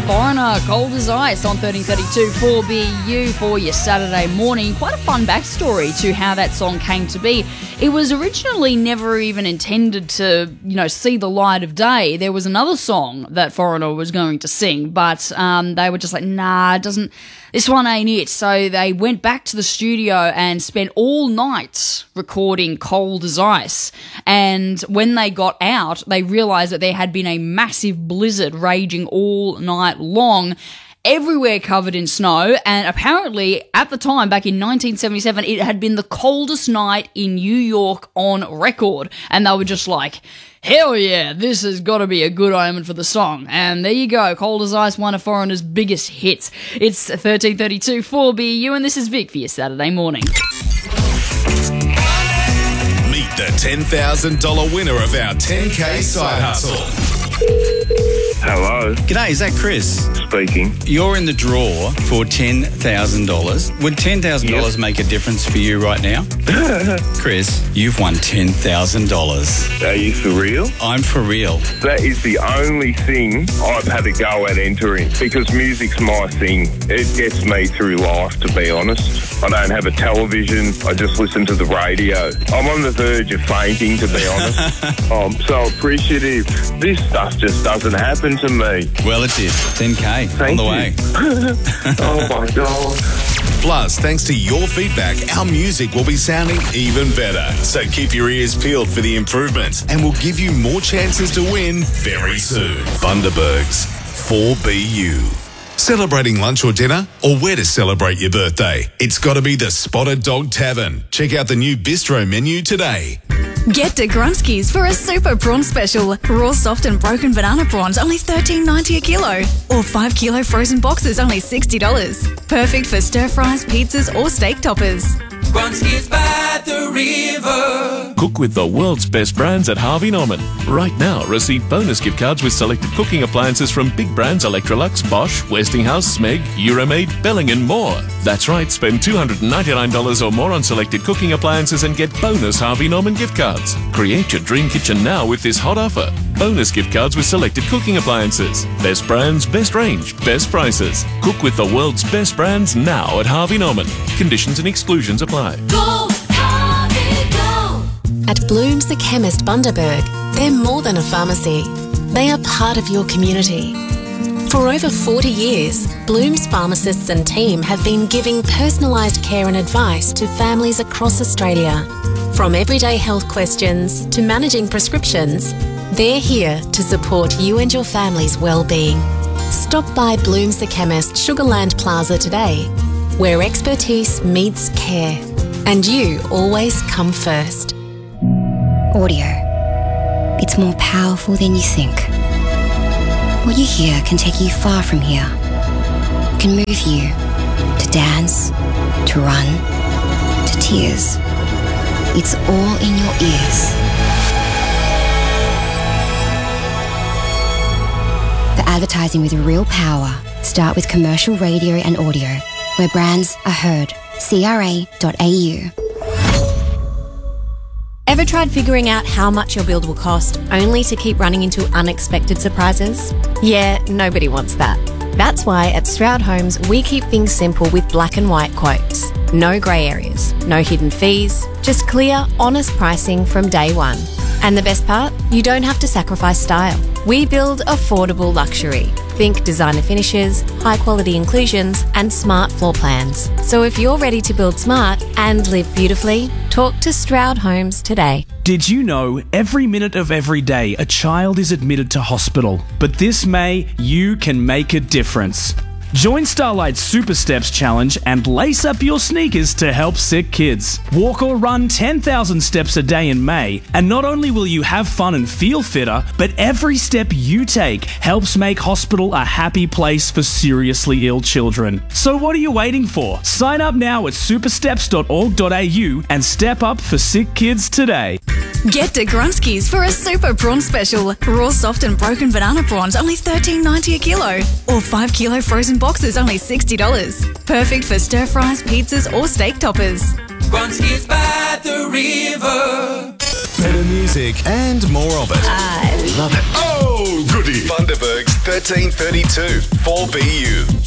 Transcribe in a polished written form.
Foreigner, Cold as Ice on 1332 4BU for your Saturday morning. Quite a fun backstory to how that song came to be. It was originally never even intended to, see the light of day. There was another song that Foreigner was going to sing, but they were just like, nah, this one ain't it. So they went back to the studio and spent all night recording Cold as Ice. And when they got out, they realised that there had been a massive blizzard raging all night long, everywhere covered in snow, and apparently at the time, back in 1977, it had been the coldest night in New York on record, and they were just like, hell yeah, this has got to be a good omen for the song. And there you go, Cold as Ice, one of Foreigner's biggest hits. It's 1332 4BU, and this is Vic for your Saturday morning. Meet the $10,000 winner of our 10K Side Hustle. Hello. G'day, is that Chris? Speaking. You're in the draw for $10,000. Would $10,000 make a difference for you right now? Chris, you've won $10,000. Are you for real? I'm for real. That is the only thing I've had to go at entering, because music's my thing. It gets me through life, to be honest. I don't have a television. I just listen to the radio. I'm on the verge of fainting, to be honest. I'm so appreciative. This stuff just doesn't happen to me. Well, it did. 10K on the way. Oh, my God. Plus, thanks to your feedback, our music will be sounding even better. So keep your ears peeled for the improvements, and we'll give you more chances to win very soon. Bundaberg's 4BU. Celebrating lunch or dinner, or where to celebrate your birthday? It's got to be the Spotted Dog Tavern. Check out the new bistro menu today. Get to Grunski's for a super prawn special. Raw, soft and broken banana prawns, only $13.90 a kilo. Or 5 kilo frozen boxes, only $60. Perfect for stir fries, pizzas or steak toppers. Grunski's by the river. Cook with the world's best brands at Harvey Norman. Right now, receive bonus gift cards with selected cooking appliances from big brands Electrolux, Bosch, Westinghouse, Smeg, Euromaid, Belling and more. That's right, spend $299 or more on selected cooking appliances and get bonus Harvey Norman gift cards. Create your dream kitchen now with this hot offer. Bonus gift cards with selected cooking appliances. Best brands, best range, best prices. Cook with the world's best brands now at Harvey Norman. Conditions and exclusions apply. Go, Harvey, go! At Bloom's the Chemist Bundaberg, they're more than a pharmacy. They are part of your community. For over 40 years, Bloom's pharmacists and team have been giving personalised care and advice to families across Australia. From everyday health questions to managing prescriptions, they're here to support you and your family's well-being. Stop by Bloom's the Chemist, Sugarland Plaza today, where expertise meets care, and you always come first. Audio. It's more powerful than you think. What you hear can take you far from here. It can move you to dance, to run, to tears. It's all in your ears. For advertising with real power, start with commercial radio and audio, where brands are heard. CRA.au. Ever tried figuring out how much your build will cost only to keep running into unexpected surprises? Yeah, nobody wants that. That's why at Stroud Homes we keep things simple with black and white quotes. No grey areas, no hidden fees, just clear, honest pricing from day one. And the best part? You don't have to sacrifice style. We build affordable luxury. Think designer finishes, high quality inclusions, and smart floor plans. So if you're ready to build smart and live beautifully, talk to Stroud Homes today. Did you know every minute of every day a child is admitted to hospital? But this May, you can make a difference. Join Starlight's Super Steps Challenge and lace up your sneakers to help sick kids. Walk or run 10,000 steps a day in May, and not only will you have fun and feel fitter, but every step you take helps make hospital a happy place for seriously ill children. So what are you waiting for? Sign up now at supersteps.org.au and step up for sick kids today. Get to Grunski's for a super prawn special. Raw, soft and broken banana prawns, only $13.90 a kilo. Or 5 kilo frozen boxes, only $60. Perfect for stir fries, pizzas or steak toppers. Grunski's by the river. better music, and more of it. I love it. Oh, goody. Bundaberg's 1332 4BU.